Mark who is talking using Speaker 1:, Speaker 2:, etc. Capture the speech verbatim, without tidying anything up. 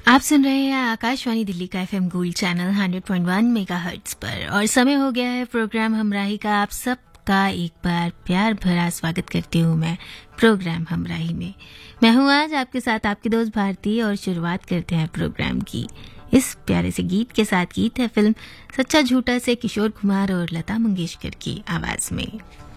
Speaker 1: आप सुन रहे हैं आकाशवाणी दिल्ली का FM gold channel hundred point one megahertz पर और समय हो गया है प्रोग्राम हमराही का। आप सबका एक बार प्यार भरा स्वागत करती हूँ मैं प्रोग्राम हमराही में। मैं हूँ आज आपके साथ आपकी दोस्त भारती और शुरुआत करते हैं प्रोग्राम की इस प्यारे से गीत के साथ। गीत है फिल्म सच्चा झूठा से किशोर कुमार और लता मंगेशकर की आवाज में।